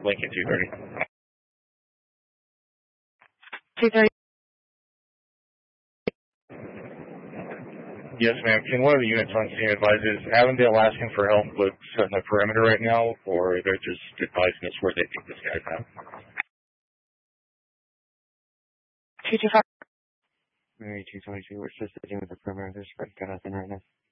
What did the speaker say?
Lincoln 230. 230. Yes, ma'am. Can one of the units on scene advise, is Avondale asking for help with setting the perimeter right now, or they're just advising us where they think this guy's at? 225. Mary 222, we're just sitting with the perimeter. There's got nothing right now.